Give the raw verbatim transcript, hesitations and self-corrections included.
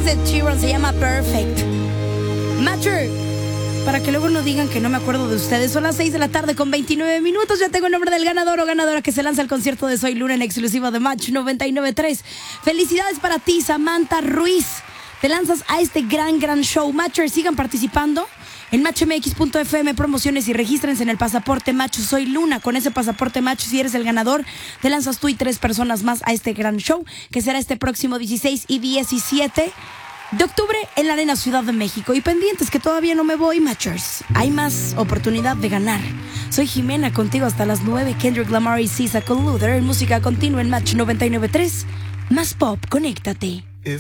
de Sheeran, se llama Perfect. Matcher, para que luego no digan que no me acuerdo de ustedes. Son las seis de la tarde con veintinueve minutos. Ya tengo el nombre del ganador o ganadora que se lanza al concierto de Soy Luna en exclusiva de Match noventa y nueve punto tres. Felicidades para ti, Samantha Ruiz. Te lanzas a este gran, gran show. Matcher, sigan participando en match m x punto f m promociones y regístrense en el pasaporte Match Soy Luna. Con ese pasaporte Match, si eres el ganador, te lanzas tú y tres personas más a este gran show que será este próximo dieciséis y diecisiete de octubre en la Arena Ciudad de México. Y pendientes que todavía no me voy, Matchers. Hay más oportunidad de ganar. Soy Jimena, contigo hasta las nueve. Kendrick Lamar y Sisa con Luther en música continua en Match noventa y nueve punto tres. Más pop, conéctate.